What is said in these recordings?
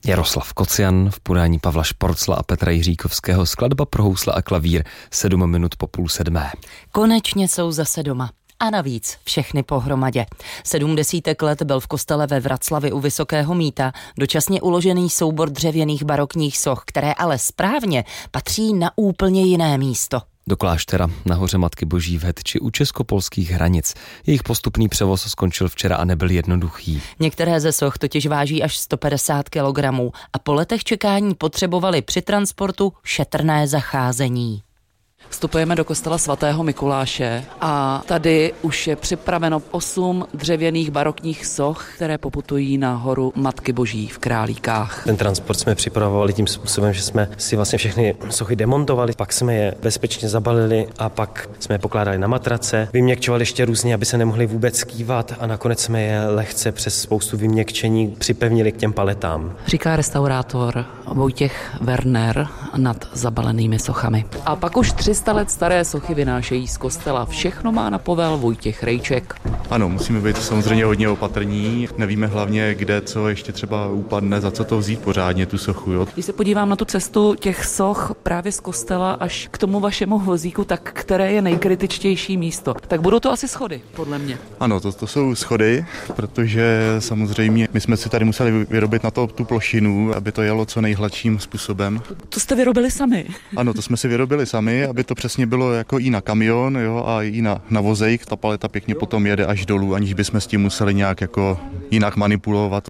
Jaroslav Kocian v podání Pavla Šporcla a Petra Jiříkovského, skladba pro housle a klavír 7 minut po 6:30. Konečně jsou zase doma. A navíc všechny pohromadě. 70 let byl v kostele ve Vraclavi u Vysokého Mýta dočasně uložený soubor dřevěných barokních soch, které ale správně patří na úplně jiné místo. Do kláštera na Hoře Matky Boží v Hetči u českopolských hranic. Jejich postupný převoz skončil včera a nebyl jednoduchý. Některé ze soch totiž váží až 150 kilogramů a po letech čekání potřebovali při transportu šetrné zacházení. Vstupujeme do kostela svatého Mikuláše a tady už je připraveno 8 dřevěných barokních soch, které poputují na horu Matky Boží v Králíkách. Ten transport jsme připravovali tím způsobem, že jsme si vlastně všechny sochy demontovali, pak jsme je bezpečně zabalili a pak jsme je pokládali na matrace, vyměkčovali ještě různě, aby se nemohli vůbec skývat a nakonec jsme je lehce přes spoustu vyměkčení připevnili k těm paletám. Říká restaurátor Vojtěch Werner nad zabalenými sochami. A pak už 300 let staré sochy vynášejí z kostela. Všechno má na povel Vojtěch Rejček. Ano, musíme být samozřejmě hodně opatrní. Nevíme hlavně, kde co ještě třeba upadne, za co to vzít pořádně tu sochu. Jo. Když se podívám na tu cestu těch soch právě z kostela až k tomu vašemu vozíku, tak které je nejkritičtější místo? Tak budou to asi schody, podle mě. Ano, to jsou schody, protože samozřejmě my jsme si tady museli vyrobit na to tu plošinu, aby to jelo co nejhladším způsobem. To jste vyrobili sami? Ano, to jsme si vyrobili sami, aby to přesně bylo jako i na kamion, jo, a i na vozejk. Ta paleta pěkně potom jede až dolů, aniž bychom s tím museli nějak jako jinak manipulovat.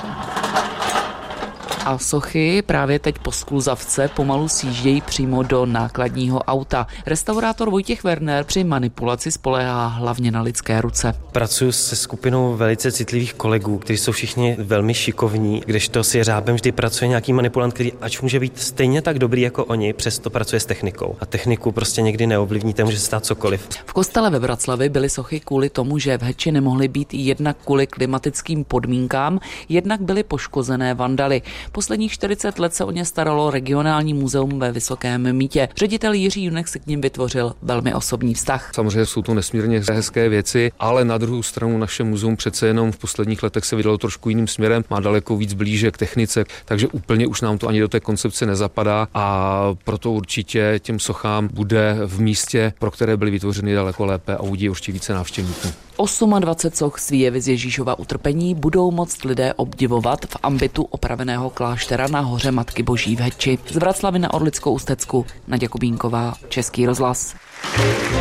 A sochy právě teď po skluzavce pomalu sjíždějí přímo do nákladního auta. Restaurátor Vojtěch Werner při manipulaci spoléhá hlavně na lidské ruce. Pracuji se skupinou velice citlivých kolegů, kteří jsou všichni velmi šikovní, kdežto s jeřábem vždy pracuje nějaký manipulant, který ač může být stejně tak dobrý jako oni, přesto pracuje s technikou. A techniku prostě někdy neovlivníte, může se stát cokoliv. V kostele ve Vraclavi byly sochy kvůli tomu, že v Hetči nemohly být jednak kvůli klimatickým podmínkám, jednak byly poškozené vandaly. Posledních 40 let se o ně staralo regionální muzeum ve Vysokém Mýtě. Ředitel Jiří Junek si k nim vytvořil velmi osobní vztah. Samozřejmě jsou to nesmírně hezké věci, ale na druhou stranu naše muzeum přece jenom v posledních letech se vydalo trošku jiným směrem, má daleko víc blíže k technice, takže úplně už nám to ani do té koncepce nezapadá a proto určitě těm sochám bude v místě, pro které byly vytvořeny, daleko lépe a uvidí určitě více návštěvníků. 28 soch z Výjevy z Ježíšova utrpení budou moct lidé obdivovat v ambitu opraveného kláštera na Hoře Matky Boží v Hetči. Z Vraclavy na Orlickou Ústecku, Naďa Kubínková, Český rozhlas.